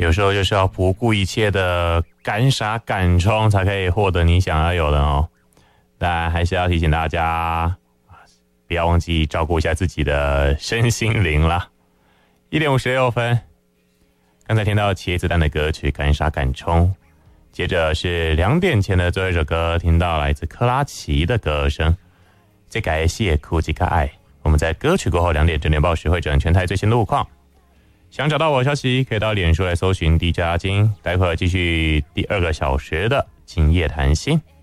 有时候就是要不顾一切的赶傻赶冲，才可以获得你想要有的哦。但还是要提醒大家，不要忘记照顾一下自己的身心灵啦。1:56，刚才听到茄子蛋的歌曲《赶傻赶冲》，接着是2点前的最后一首歌，听到来自克拉奇的歌声。这个谢哭这个爱。我们在歌曲过后2点整点报时会整全台最新路况。想找到我的消息，可以到脸书来搜寻 DJ 阿金。待会儿继续第2个小时的今夜谈心。